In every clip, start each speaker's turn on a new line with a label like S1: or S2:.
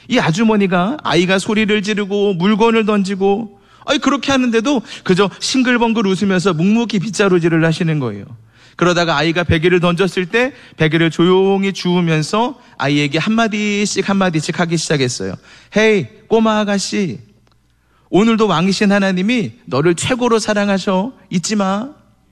S1: 이 아주머니가 아이가 소리를 지르고 물건을 던지고 그렇게 하는데도 그저 싱글벙글 웃으면서 묵묵히 빗자루질을 하시는 거예요. 그러다가 아이가 베개를 던졌을 때 베개를 조용히 주우면서 아이에게 한마디씩 하기 시작했어요. 헤이 꼬마 아가씨, 오늘도 왕이신 하나님이 너를 최고로 사랑하셔. 잊지 마.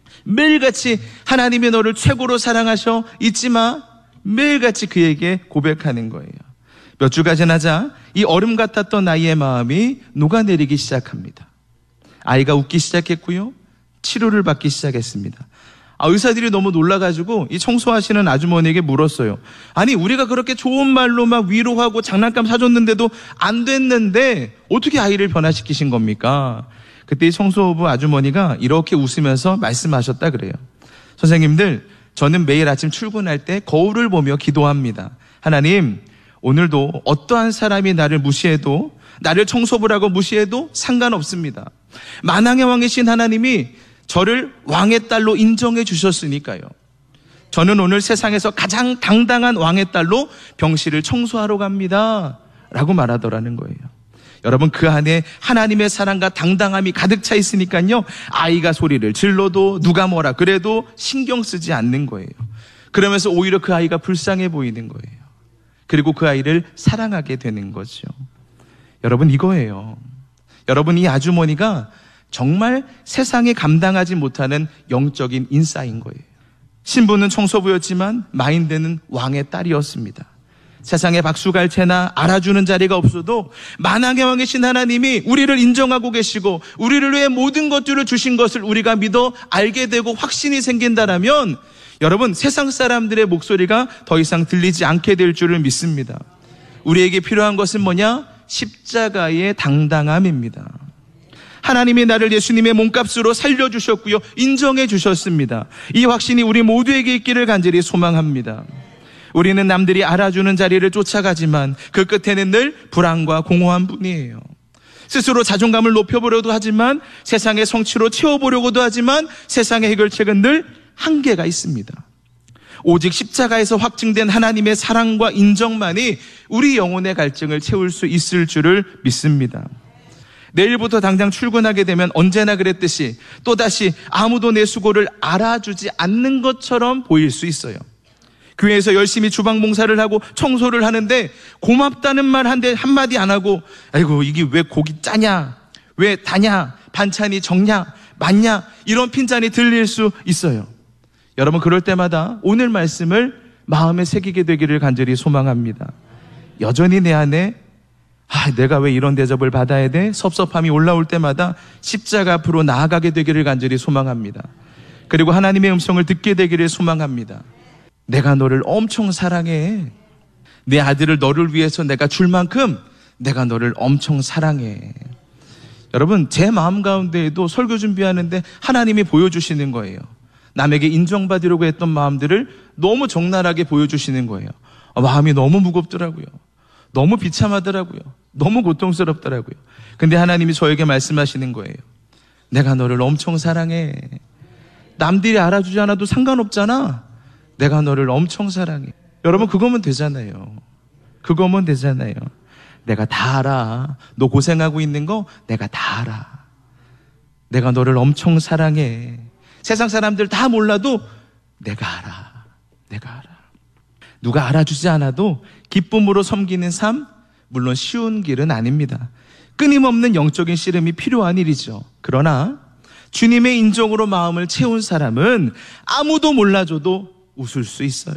S1: 매일같이 하나님이 너를 최고로 사랑하셔. 잊지 마. 매일같이 그에게 고백하는 거예요. 몇 주가 지나자 이 얼음 같았던 아이의 마음이 녹아내리기 시작합니다. 아이가 웃기 시작했고요. 치료를 받기 시작했습니다. 의사들이 너무 놀라가지고 이 청소하시는 아주머니에게 물었어요. 아니, 우리가 그렇게 좋은 말로 막 위로하고 장난감 사줬는데도 안 됐는데 어떻게 아이를 변화시키신 겁니까? 그때 이 청소부 아주머니가 이렇게 웃으면서 말씀하셨다 그래요. 선생님들, 저는 매일 아침 출근할 때 거울을 보며 기도합니다. 하나님, 오늘도 어떠한 사람이 나를 무시해도, 나를 청소부라고 무시해도 상관없습니다. 만왕의 왕이신 하나님이 저를 왕의 딸로 인정해 주셨으니까요. 저는 오늘 세상에서 가장 당당한 왕의 딸로 병실을 청소하러 갑니다. 라고 말하더라는 거예요. 여러분, 그 안에 하나님의 사랑과 당당함이 가득 차 있으니까요. 아이가 소리를 질러도 누가 뭐라 그래도 신경 쓰지 않는 거예요. 그러면서 오히려 그 아이가 불쌍해 보이는 거예요. 그리고 그 아이를 사랑하게 되는 거죠. 여러분, 이거예요. 여러분, 이 아주머니가 정말 세상에 감당하지 못하는 영적인 인싸인 거예요. 신부는 청소부였지만 마인드는 왕의 딸이었습니다. 세상에 박수갈채나 알아주는 자리가 없어도 만왕의 왕이신 하나님이 우리를 인정하고 계시고 우리를 위해 모든 것들을 주신 것을 우리가 믿어 알게 되고 확신이 생긴다라면 여러분, 세상 사람들의 목소리가 더 이상 들리지 않게 될 줄을 믿습니다. 우리에게 필요한 것은 뭐냐? 십자가의 당당함입니다. 하나님이 나를 예수님의 몸값으로 살려주셨고요, 인정해 주셨습니다. 이 확신이 우리 모두에게 있기를 간절히 소망합니다. 우리는 남들이 알아주는 자리를 쫓아가지만 그 끝에는 늘 불안과 공허한 뿐이에요. 스스로 자존감을 높여보려고 하지만, 세상의 성취로 채워보려고도 하지만 세상의 해결책은 늘 한계가 있습니다. 오직 십자가에서 확증된 하나님의 사랑과 인정만이 우리 영혼의 갈증을 채울 수 있을 줄을 믿습니다. 내일부터 당장 출근하게 되면 언제나 그랬듯이 또다시 아무도 내 수고를 알아주지 않는 것처럼 보일 수 있어요. 교회에서 열심히 주방 봉사를 하고 청소를 하는데 고맙다는 말 한마디 안 하고, 아이고 이게 왜 고기 짜냐, 왜 다냐, 반찬이 적냐 많냐, 이런 핀잔이 들릴 수 있어요. 여러분, 그럴 때마다 오늘 말씀을 마음에 새기게 되기를 간절히 소망합니다. 여전히 내 안에 내가 왜 이런 대접을 받아야 돼? 섭섭함이 올라올 때마다 십자가 앞으로 나아가게 되기를 간절히 소망합니다. 그리고 하나님의 음성을 듣게 되기를 소망합니다. 내가 너를 엄청 사랑해. 내 아들을 너를 위해서 내가 줄 만큼 내가 너를 엄청 사랑해. 여러분, 제 마음 가운데에도 설교 준비하는데 하나님이 보여주시는 거예요. 남에게 인정받으려고 했던 마음들을 너무 적나라하게 보여주시는 거예요. 마음이 너무 무겁더라고요. 너무 비참하더라고요. 너무 고통스럽더라고요. 근데 하나님이 저에게 말씀하시는 거예요. 내가 너를 엄청 사랑해. 남들이 알아주지 않아도 상관없잖아. 내가 너를 엄청 사랑해. 여러분, 그거면 되잖아요. 그거면 되잖아요. 내가 다 알아. 너 고생하고 있는 거 내가 다 알아. 내가 너를 엄청 사랑해. 세상 사람들 다 몰라도 내가 알아. 내가 알아. 누가 알아주지 않아도 기쁨으로 섬기는 삶, 물론 쉬운 길은 아닙니다. 끊임없는 영적인 씨름이 필요한 일이죠. 그러나 주님의 인정으로 마음을 채운 사람은 아무도 몰라줘도 웃을 수 있어요.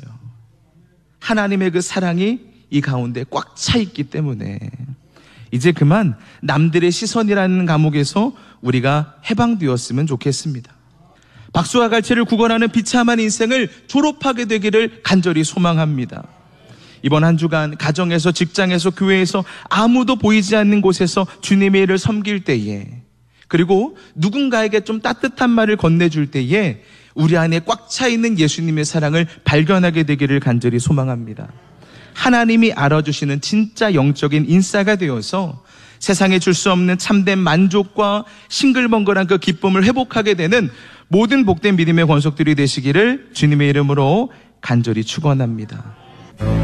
S1: 하나님의 그 사랑이 이 가운데 꽉 차 있기 때문에 이제 그만 남들의 시선이라는 감옥에서 우리가 해방되었으면 좋겠습니다. 박수와 갈채를 구걸하는 비참한 인생을 졸업하게 되기를 간절히 소망합니다. 이번 한 주간 가정에서, 직장에서, 교회에서 아무도 보이지 않는 곳에서 주님의 일을 섬길 때에, 그리고 누군가에게 좀 따뜻한 말을 건네줄 때에 우리 안에 꽉 차 있는 예수님의 사랑을 발견하게 되기를 간절히 소망합니다. 하나님이 알아주시는 진짜 영적인 인싸가 되어서 세상에 줄 수 없는 참된 만족과 싱글벙글한 그 기쁨을 회복하게 되는 모든 복된 믿음의 권속들이 되시기를 주님의 이름으로 간절히 축원합니다.